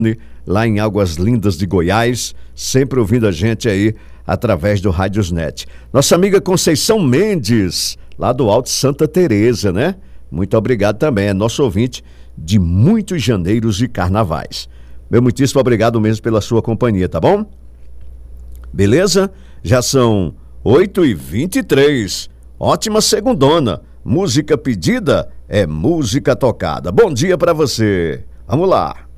lá em Águas Lindas de Goiás, sempre ouvindo a gente aí através do Rádiosnet. Nossa amiga Conceição Mendes, lá do Alto Santa Teresa, né? Muito obrigado também, é nosso ouvinte de muitos janeiros e carnavais. Meu muitíssimo obrigado mesmo pela sua companhia, tá bom? Beleza? Já são 8h23. Ótima segundona. Música pedida é música tocada. Bom dia pra você. Vamos lá.